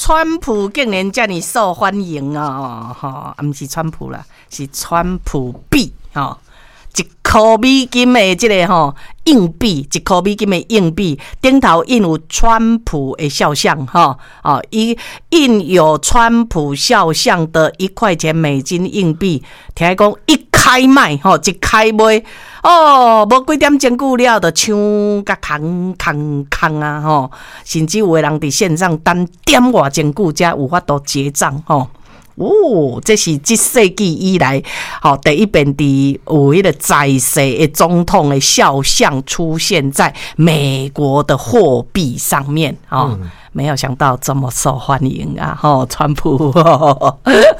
川普竟然这么受欢迎啊！不是川普啦，是川普币哦。1块美金的这个硬币，1块美金的硬币顶头印有川普的肖像印有川普肖像的1块钱美金硬币，听讲一开卖一开卖无几点钟久了就抢甲空啊甚至有的人伫线上等点外钟久才有法度结账这是这世纪以来第一遍有迄个在世的总统的肖像出现在美国的货币上面没有想到这么受欢迎啊！川普